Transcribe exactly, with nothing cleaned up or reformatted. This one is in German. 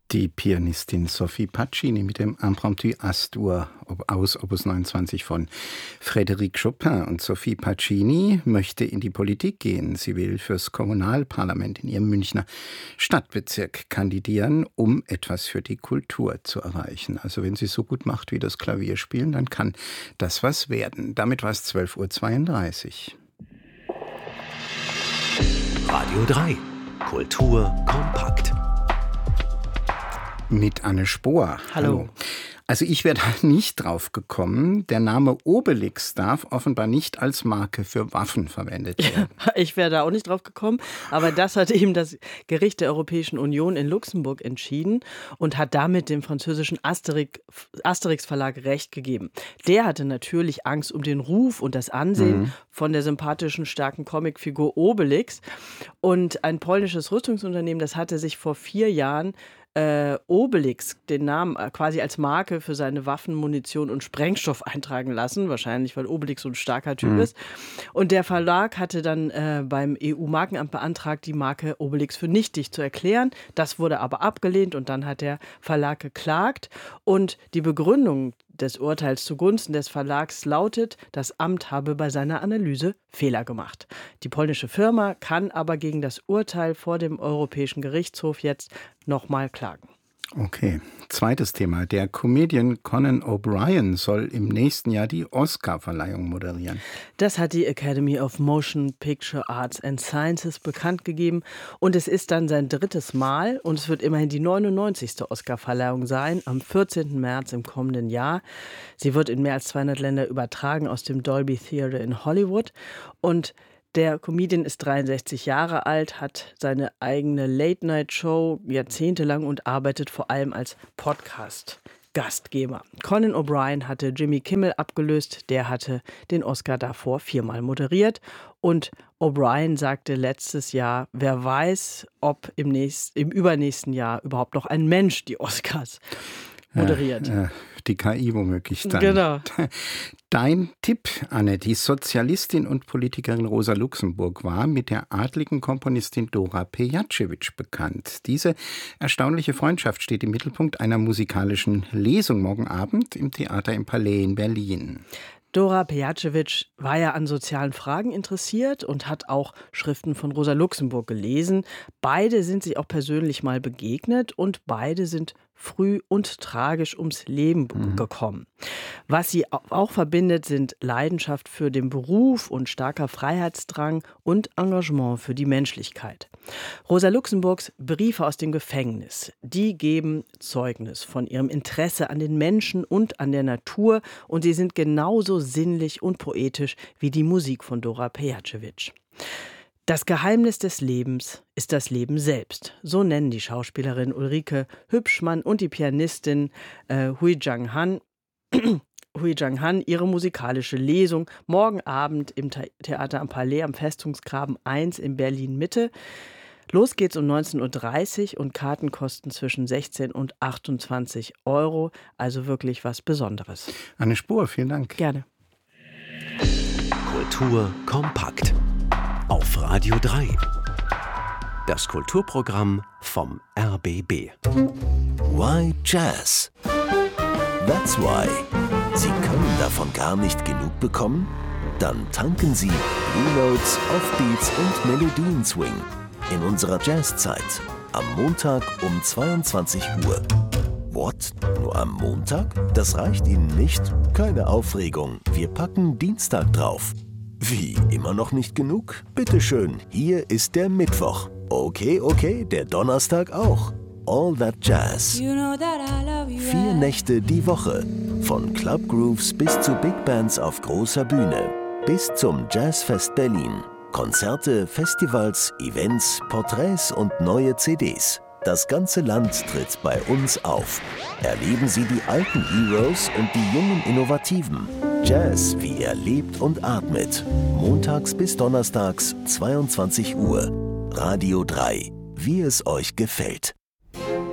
Die Pianistin Sophie Pacini mit dem Impromptu Astur aus Opus neunundzwanzig von Frédéric Chopin. Und Sophie Pacini möchte in die Politik gehen. Sie will fürs Kommunalparlament in ihrem Münchner Stadtbezirk kandidieren, um etwas für die Kultur zu erreichen. Also wenn sie so gut macht wie das Klavierspielen, dann kann das was werden. Damit war es zwölf Uhr zweiunddreißig. Radio drei. Kultur kompakt. Mit Anne Spohr. Hallo. Hallo. Also ich wäre da nicht drauf gekommen. Der Name Obelix darf offenbar nicht als Marke für Waffen verwendet werden. Ja, ich wäre da auch nicht drauf gekommen. Aber das hat eben das Gericht der Europäischen Union in Luxemburg entschieden und hat damit dem französischen Asterix, Asterix Verlag Recht gegeben. Der hatte natürlich Angst um den Ruf und das Ansehen mhm. von der sympathischen, starken Comicfigur Obelix. Und ein polnisches Rüstungsunternehmen, das hatte sich vor vier Jahren Äh, Obelix, den Namen äh, quasi als Marke für seine Waffen, Munition und Sprengstoff eintragen lassen. Wahrscheinlich, weil Obelix so ein starker Typ mhm. ist. Und der Verlag hatte dann äh, beim E U-Markenamt beantragt, die Marke Obelix für nichtig zu erklären. Das wurde aber abgelehnt und dann hat der Verlag geklagt. Und die Begründung des Urteils zugunsten des Verlags lautet, das Amt habe bei seiner Analyse Fehler gemacht. Die polnische Firma kann aber gegen das Urteil vor dem Europäischen Gerichtshof jetzt nochmal klagen. Okay, zweites Thema. Der Comedian Conan O'Brien soll im nächsten Jahr die Oscar-Verleihung moderieren. Das hat die Academy of Motion Picture Arts and Sciences bekannt gegeben. Und es ist dann sein drittes Mal und es wird immerhin die neunundneunzigste Oscar-Verleihung sein, am vierzehnten März im kommenden Jahr. Sie wird in mehr als zweihundert Länder übertragen aus dem Dolby Theatre in Hollywood. Und der Comedian ist dreiundsechzig Jahre alt, hat seine eigene Late-Night-Show jahrzehntelang und arbeitet vor allem als Podcast-Gastgeber. Conan O'Brien hatte Jimmy Kimmel abgelöst, der hatte den Oscar davor viermal moderiert. Und O'Brien sagte letztes Jahr, wer weiß, ob im, nächst, im übernächsten Jahr überhaupt noch ein Mensch die Oscars moderiert. Ja, ja, die K I womöglich dann. Genau. Dein Tipp, Anne, die Sozialistin und Politikerin Rosa Luxemburg war mit der adligen Komponistin Dora Pejacevic bekannt. Diese erstaunliche Freundschaft steht im Mittelpunkt einer musikalischen Lesung morgen Abend im Theater im Palais in Berlin. Dora Pejacevic war ja an sozialen Fragen interessiert und hat auch Schriften von Rosa Luxemburg gelesen. Beide sind sich auch persönlich mal begegnet und beide sind früh und tragisch ums Leben mhm. gekommen. Was sie auch verbindet, sind Leidenschaft für den Beruf und starker Freiheitsdrang und Engagement für die Menschlichkeit. Rosa Luxemburgs Briefe aus dem Gefängnis, die geben Zeugnis von ihrem Interesse an den Menschen und an der Natur und sie sind genauso sinnlich und poetisch wie die Musik von Dora Pejacevic. Das Geheimnis des Lebens ist das Leben selbst. So nennen die Schauspielerin Ulrike Hübschmann und die Pianistin äh, Hui Jang-han Hui Jang-han ihre musikalische Lesung morgen Abend im Theater am Palais am Festungsgraben eins in Berlin-Mitte. Los geht's um neunzehn Uhr dreißig und Karten kosten zwischen sechzehn und achtundzwanzig Euro. Also wirklich was Besonderes. Anne Spohr, vielen Dank. Gerne. Kultur kompakt. Auf Radio drei. Das Kulturprogramm vom R B B. Why Jazz? That's why. Sie können davon gar nicht genug bekommen? Dann tanken Sie Blue Notes, Offbeats und Melodien Swing in unserer Jazzzeit am Montag um zweiundzwanzig Uhr. What? Nur am Montag? Das reicht Ihnen nicht? Keine Aufregung. Wir packen Dienstag drauf. Wie, immer noch nicht genug? Bitteschön, hier ist der Mittwoch. Okay, okay, der Donnerstag auch. All That Jazz. Vier Nächte die Woche. Von Club Grooves bis zu Big Bands auf großer Bühne. Bis zum Jazzfest Berlin. Konzerte, Festivals, Events, Porträts und neue C Ds. Das ganze Land tritt bei uns auf. Erleben Sie die alten Heroes und die jungen Innovativen. Jazz, wie er lebt und atmet. Montags bis donnerstags, zweiundzwanzig Uhr. Radio drei. Wie es euch gefällt.